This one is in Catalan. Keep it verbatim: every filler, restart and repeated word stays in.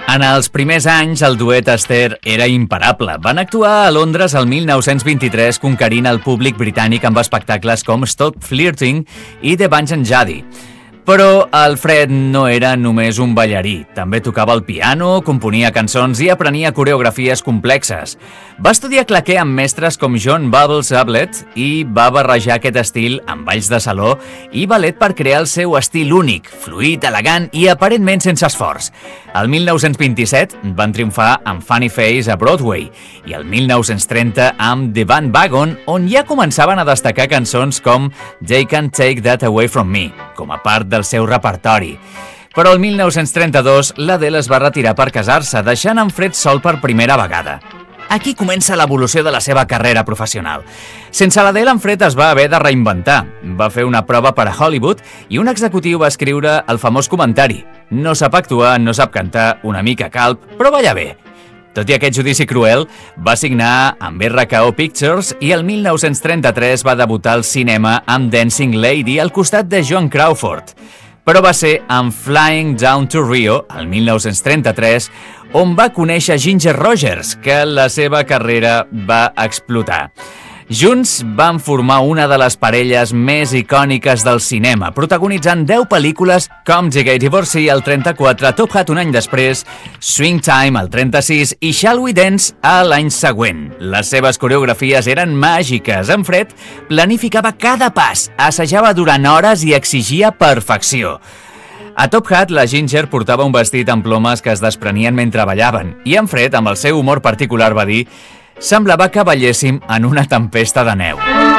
En els primers anys, el duet Aster era imparable. Van actuar a Londres el mil nou-cents vint-i-tres conquerint el públic britànic amb espectacles com Stop Flirting i The Bunch and Judy. Però Alfred no era només un ballarí. També tocava el piano, componia cançons i aprenia coreografies complexes. Va estudiar claqué amb mestres com John Bubbles Ablett i va barrejar aquest estil amb balls de saló i ballet per crear el seu estil únic, fluid, elegant i aparentment sense esforç. El mil nou-cents vint-i-set van triomfar amb Funny Face a Broadway i el mil nou-cents trenta amb The Bandwagon, on ja començaven a destacar cançons com They Can't Take That Away From Me, com a part del seu repertori. Però el mil nou-cents trenta-dos l'Adele es va retirar per casar-se, deixant en Fred sol per primera vegada. Aquí comença l'evolució de la seva carrera professional. Sense l'Adele, en Fred es va haver de reinventar. Va fer una prova per a Hollywood i un executiu va escriure el famós comentari: no sap actuar, no sap cantar, una mica calb, però balla bé. Tot i aquest judici cruel, va signar amb R K O Pictures i el mil nou-cents trenta-tres va debutar al cinema amb Dancing Lady al costat de Joan Crawford. Però va ser amb Flying Down to Rio, el mil nou-cents trenta-tres, on va conèixer Ginger Rogers, que la seva carrera va explotar. Junts van formar una de les parelles més icòniques del cinema, protagonitzant deu pel·lícules com The Gay Divorcee al trenta-quatre, Top Hat un any després, Swing Time al trenta-sis i Shall We Dance a l'any següent. Les seves coreografies eren màgiques. En Fred planificava cada pas, assajava durant hores i exigia perfecció. A Top Hat, la Ginger portava un vestit amb plomes que es desprenien mentre ballaven, i en Fred, amb el seu humor particular, va dir: semblava que balléssim en una tempesta de neu.